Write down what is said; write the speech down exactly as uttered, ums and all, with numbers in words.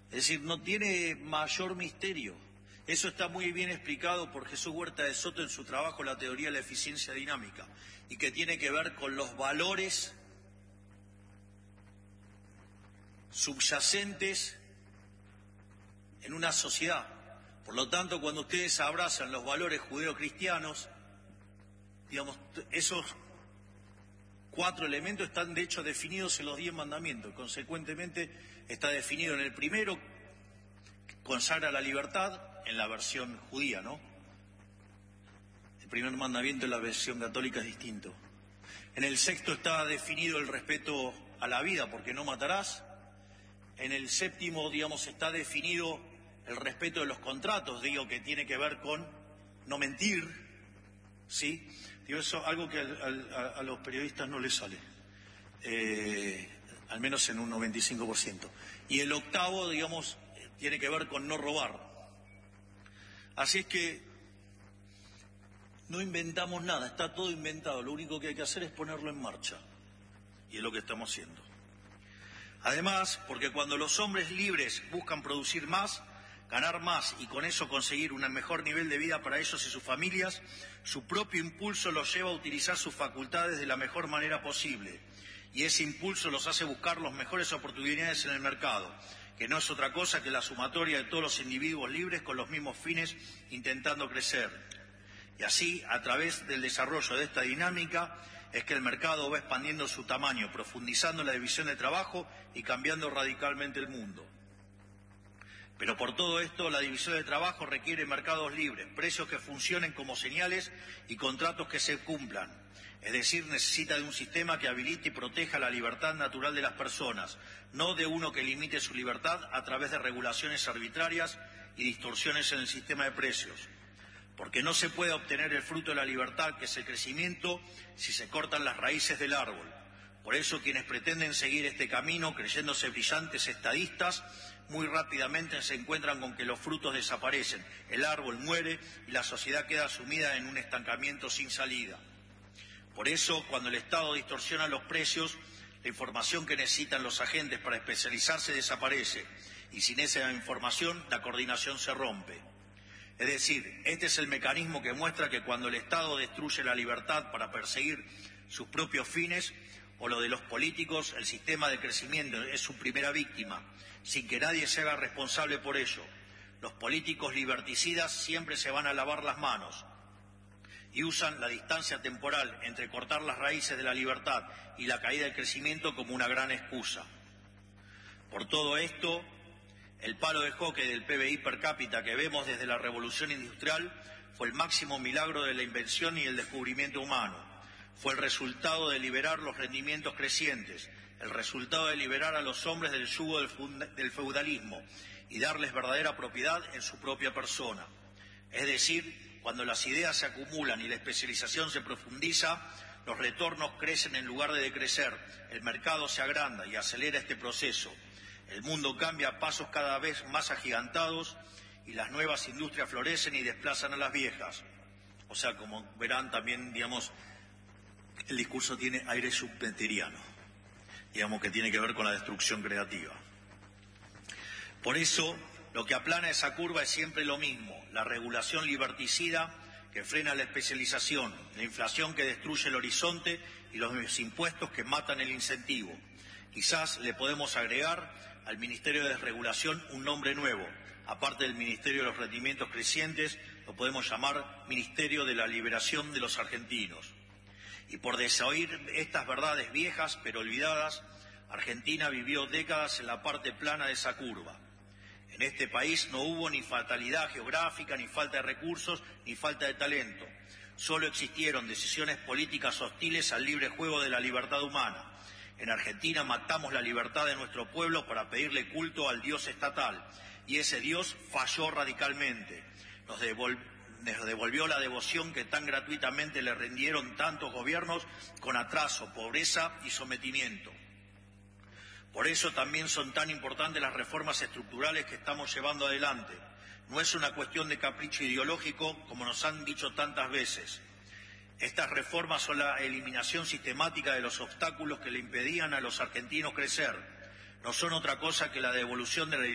Es decir, no tiene mayor misterio. Eso está muy bien explicado por Jesús Huerta de Soto en su trabajo La teoría de la eficiencia dinámica, y que tiene que ver con los valores subyacentes en una sociedad. Por lo tanto, cuando ustedes abrazan los valores judeocristianos, digamos, esos cuatro elementos están de hecho definidos en los diez mandamientos. Consecuentemente, está definido en el primero, que consagra la libertad, en la versión judía, ¿no? El primer mandamiento en la versión católica es distinto. En el sexto está definido el respeto a la vida, porque no matarás. En el séptimo, digamos, está definido el respeto de los contratos, digo, que tiene que ver con no mentir, ¿sí? Digo, eso algo que al, al, a, a los periodistas no les sale, eh, al menos en un noventa y cinco por ciento. Y el octavo, digamos, tiene que ver con no robar. Así es que no inventamos nada, está todo inventado, lo único que hay que hacer es ponerlo en marcha, y es lo que estamos haciendo. Además, porque cuando los hombres libres buscan producir más, ganar más y con eso conseguir un mejor nivel de vida para ellos y sus familias, su propio impulso los lleva a utilizar sus facultades de la mejor manera posible, y ese impulso los hace buscar las mejores oportunidades en el mercado, que no es otra cosa que la sumatoria de todos los individuos libres con los mismos fines intentando crecer. Y así, a través del desarrollo de esta dinámica, es que el mercado va expandiendo su tamaño, profundizando la división de trabajo y cambiando radicalmente el mundo. Pero por todo esto, la división de trabajo requiere mercados libres, precios que funcionen como señales y contratos que se cumplan. Es decir, necesita de un sistema que habilite y proteja la libertad natural de las personas, no de uno que limite su libertad a través de regulaciones arbitrarias y distorsiones en el sistema de precios. Porque no se puede obtener el fruto de la libertad, que es el crecimiento, si se cortan las raíces del árbol. Por eso quienes pretenden seguir este camino, creyéndose brillantes estadistas, muy rápidamente se encuentran con que los frutos desaparecen, el árbol muere y la sociedad queda sumida en un estancamiento sin salida. Por eso, cuando el Estado distorsiona los precios, la información que necesitan los agentes para especializarse desaparece, y sin esa información la coordinación se rompe. Es decir, este es el mecanismo que muestra que cuando el Estado destruye la libertad para perseguir sus propios fines, o lo de los políticos, el sistema de crecimiento es su primera víctima, sin que nadie se haga responsable por ello. Los políticos liberticidas siempre se van a lavar las manos y usan la distancia temporal entre cortar las raíces de la libertad y la caída del crecimiento como una gran excusa. Por todo esto, el palo de hockey del P B I per cápita que vemos desde la revolución industrial fue el máximo milagro de la invención y el descubrimiento humano. Fue el resultado de liberar los rendimientos crecientes, el resultado de liberar a los hombres del yugo del feudalismo y darles verdadera propiedad en su propia persona. Es decir, cuando las ideas se acumulan y la especialización se profundiza, los retornos crecen en lugar de decrecer, el mercado se agranda y acelera este proceso. El mundo cambia a pasos cada vez más agigantados y las nuevas industrias florecen y desplazan a las viejas. O sea, como verán también, digamos, el discurso tiene aire schumpeteriano, digamos que tiene que ver con la destrucción creativa. Por eso, lo que aplana esa curva es siempre lo mismo, la regulación liberticida que frena la especialización, la inflación que destruye el horizonte y los impuestos que matan el incentivo. Quizás le podemos agregar al Ministerio de Desregulación un nombre nuevo. Aparte del Ministerio de los Rendimientos Crecientes, lo podemos llamar Ministerio de la Liberación de los Argentinos. Y por desoír estas verdades viejas pero olvidadas, Argentina vivió décadas en la parte plana de esa curva. En este país no hubo ni fatalidad geográfica, ni falta de recursos, ni falta de talento. Solo existieron decisiones políticas hostiles al libre juego de la libertad humana. En Argentina matamos la libertad de nuestro pueblo para pedirle culto al Dios estatal, y ese Dios falló radicalmente. Nos devolvió Nos devolvió la devoción que tan gratuitamente le rindieron tantos gobiernos con atraso, pobreza y sometimiento. Por eso también son tan importantes las reformas estructurales que estamos llevando adelante. No es una cuestión de capricho ideológico, como nos han dicho tantas veces. Estas reformas son la eliminación sistemática de los obstáculos que le impedían a los argentinos crecer. No son otra cosa que la devolución de la